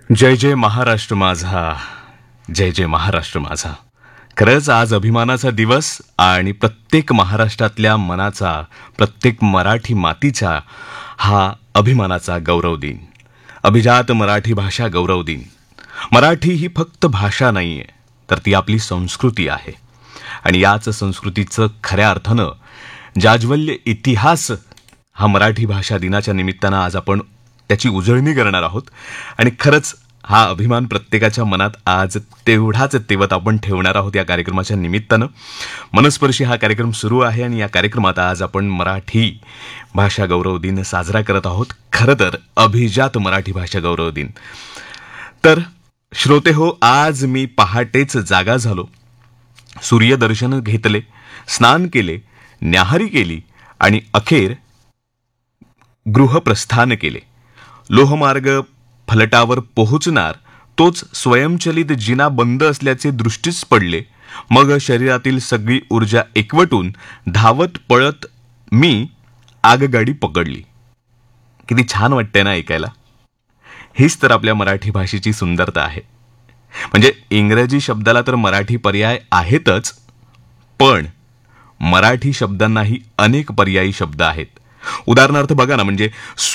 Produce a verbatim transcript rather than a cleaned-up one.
जय जय महाराष्ट्र माझा, जय जय महाराष्ट्र माझा. खरंच आज अभिमानाचा दिवस आणि प्रत्येक महाराष्ट्रातल्या मनाचा, प्रत्येक मराठी मातीचा हा अभिमानाचा गौरव दिन. अभिजात मराठी भाषा गौरव दिन. मराठी ही फक्त भाषा नाहीये, तर ती आपली संस्कृती आहे. आणि याच संस्कृतीचं खऱ्या अर्थानं जाज्वल्य इतिहास हा मराठी भाषा दिनाच्या निमित्तानं आज आपण त्याची उजळणी करणार आहोत. आणि खरंच हा अभिमान प्रत्येकाच्या मनात आज तेवढाच तेवत आपण ठेवणार आहोत या कार्यक्रमाच्या निमित्तानं. मनस्पर्शी हा कार्यक्रम सुरू आहे आणि या कार्यक्रमात आज आपण मराठी भाषा गौरव दिन साजरा करत आहोत. खरं तर अभिजात मराठी भाषा गौरव दिन. तर श्रोते हो, आज मी पहाटेच जागा झालो, सूर्यदर्शन घेतले, स्नान केले, न्याहारी केली आणि अखेर गृहप्रस्थान केले. लोहमार्ग फलटावर पोहोचणार तोच स्वयंचलित जिना बंद असल्याचे दृष्टीस पडले. मग शरीरातील सगळी ऊर्जा एकवटून धावत पळत मी आगगाडी पकडली. किती छान वाटतंय ना ऐकायला. हीच तर आपल्या मराठी भाषेची सुंदरता आहे. म्हणजे इंग्रजी शब्दाला तर मराठी पर्याय आहेतच, पण मराठी शब्दांनाही अनेक पर्यायी शब्द आहेत. उदाहरणार्थ बघा ना, म्हणजे